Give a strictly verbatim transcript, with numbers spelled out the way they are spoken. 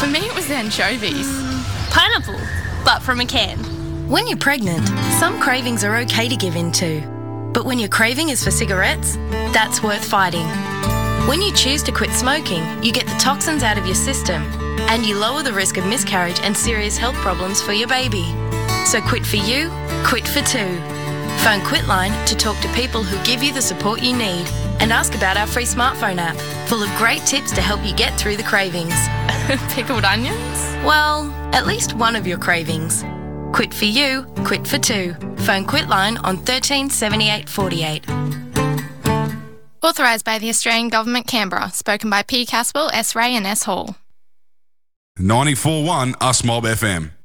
me it was the anchovies. Pineapple, but from a can. When you're pregnant, some cravings are okay to give in to. But when your craving is for cigarettes, that's worth fighting. When you choose to quit smoking, you get the toxins out of your system and you lower the risk of miscarriage and serious health problems for your baby. So quit for you, quit for two. Phone Quitline to talk to people who give you the support you need and ask about our free smartphone app, full of great tips to help you get through the cravings. Pickled onions? Well, at least one of your cravings. Quit for you, quit for two. Phone Quitline on thirteen seventy-eight forty-eight. Authorised by the Australian Government, Canberra. Spoken by P. Caspel, S. Ray and S. Hall. ninety-four point one Us Mob F M.